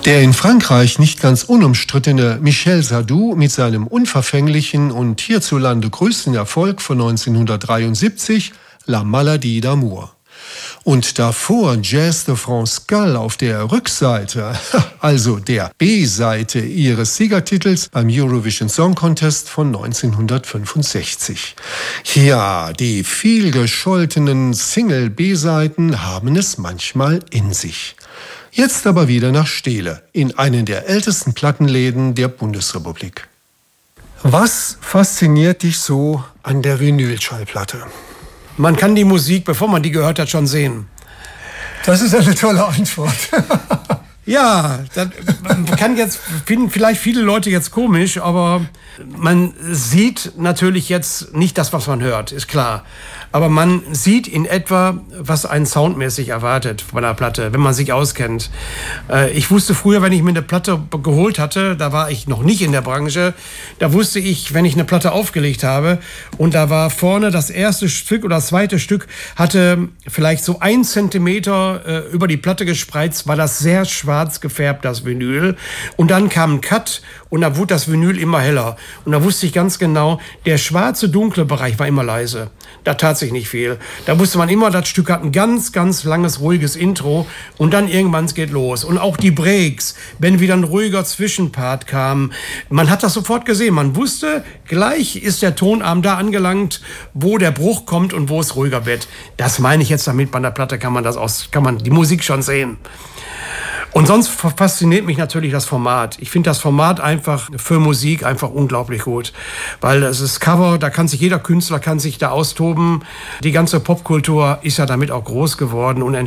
Der in Frankreich nicht ganz unumstrittene Michel Sardou mit seinem unverfänglichen und hierzulande größten Erfolg von 1973, La Maladie d'amour. Und davor Jazz de France Gall auf der Rückseite, also der B-Seite ihres Siegertitels beim Eurovision Song Contest von 1965. Ja, die vielgescholtenen Single-B-Seiten haben es manchmal in sich. Jetzt aber wieder nach Steele, in einen der ältesten Plattenläden der Bundesrepublik. Was fasziniert dich so an der Vinylschallplatte? Man kann die Musik, bevor man die gehört hat, schon sehen. Das ist eine tolle Antwort. Ja, das kann jetzt, finden vielleicht viele Leute jetzt komisch, aber man sieht natürlich jetzt nicht das, was man hört, ist klar. Aber man sieht in etwa, was einen soundmäßig erwartet von einer Platte, wenn man sich auskennt. Ich wusste früher, wenn ich mir eine Platte geholt hatte, da war ich noch nicht in der Branche, da wusste ich, wenn ich eine Platte aufgelegt habe und da war vorne das erste Stück oder das zweite Stück, hatte vielleicht so 1 Zentimeter über die Platte gespreizt, war das sehr schwarz gefärbt, das Vinyl. Und dann kam ein Cut und da wurde das Vinyl immer heller. Und da wusste ich ganz genau, der schwarze, dunkle Bereich war immer leise. Da tat sich nicht viel. Da wusste man immer, das Stück hat ein ganz, ganz langes, ruhiges Intro und dann irgendwann es geht los. Und auch die Breaks, wenn wieder ein ruhiger Zwischenpart kam, man hat das sofort gesehen. Man wusste, gleich ist der Tonarm da angelangt, wo der Bruch kommt und wo es ruhiger wird. Das meine ich jetzt damit, bei einer Platte kann man die Musik schon sehen. Und sonst fasziniert mich natürlich das Format. Ich finde das Format einfach für Musik einfach unglaublich gut. Weil es ist Cover, da kann sich jeder Künstler kann sich da austoben. Die ganze Popkultur ist ja damit auch groß geworden und